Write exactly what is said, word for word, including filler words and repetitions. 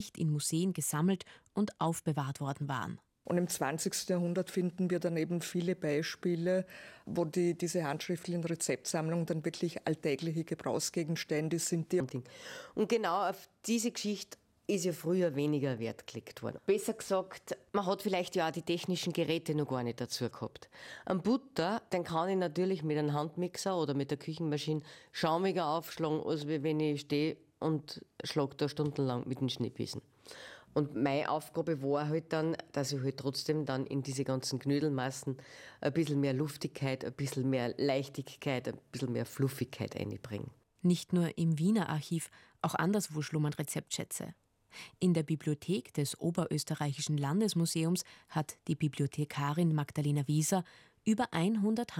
in Museen gesammelt und aufbewahrt worden waren. Und im zwanzigsten Jahrhundert finden wir dann eben viele Beispiele, wo die, diese handschriftlichen Rezeptsammlungen dann wirklich alltägliche Gebrauchsgegenstände sind. Die und genau auf diese Geschichte ist ja früher weniger Wert gelegt worden. Besser gesagt, man hat vielleicht ja auch die technischen Geräte noch gar nicht dazu gehabt. Ein Butter, den kann ich natürlich mit einem Handmixer oder mit der Küchenmaschine schaumiger aufschlagen, als wenn ich stehe und schlage da stundenlang mit dem Schneebissen. Und meine Aufgabe war halt dann, dass ich halt trotzdem dann in diese ganzen Knödelmassen ein bisschen mehr Luftigkeit, ein bisschen mehr Leichtigkeit, ein bisschen mehr Fluffigkeit einbringe. Nicht nur im Wiener Archiv, auch anderswo schlummern Rezeptschätze. In der Bibliothek des Oberösterreichischen Landesmuseums hat die Bibliothekarin Magdalena Wieser über hundert